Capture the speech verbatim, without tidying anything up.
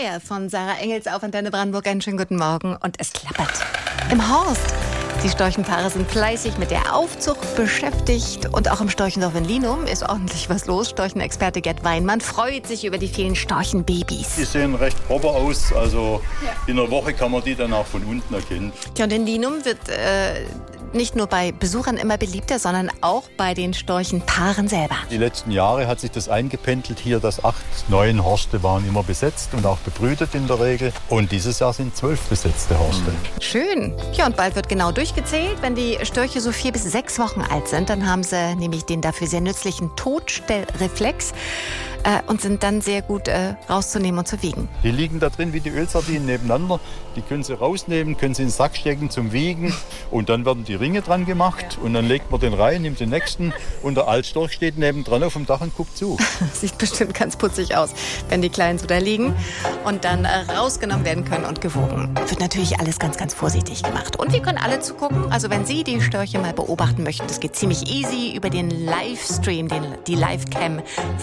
Fire von Sarah Engels auf Antenne Brandenburg. Einen schönen guten Morgen. Und es klappert im Horst. Die Storchenpaare sind fleißig mit der Aufzucht beschäftigt. Und auch im Storchendorf in Linum ist ordentlich was los. Storchenexperte Gerd Weinmann freut sich über die vielen Storchenbabys. Die sehen recht proper aus. Also ja. In einer Woche kann man die dann auch von unten erkennen. Ja, und in Linum wird äh, nicht nur bei Besuchern immer beliebter, sondern auch bei den Storchenpaaren selber. Die letzten Jahre hat sich das eingependelt hier, dass acht, neun Horste waren immer besetzt und auch bebrütet in der Regel. Und dieses Jahr sind zwölf besetzte Horste. Schön. Ja, und bald wird genau durchgezählt. Wenn die Störche so vier bis sechs Wochen alt sind, dann haben sie nämlich den dafür sehr nützlichen Totstellreflex äh, und sind dann sehr gut äh, rauszunehmen und zu wiegen. Die liegen da drin wie die Ölsardinen nebeneinander. Die können Sie rausnehmen, können Sie in den Sack stecken zum Wiegen und dann werden die Ringe dran gemacht und dann legt man den rein, nimmt den nächsten und der Altstorch steht nebendran auf dem Dach und guckt zu. Sieht bestimmt ganz putzig aus, wenn die Kleinen so da liegen und dann äh, rausgenommen werden können und gewogen. Wird natürlich alles ganz, ganz vorsichtig gemacht. Und wir können alle zugucken. Also wenn Sie die Störche mal beobachten möchten, das geht ziemlich easy über den Livestream, den, die Livecam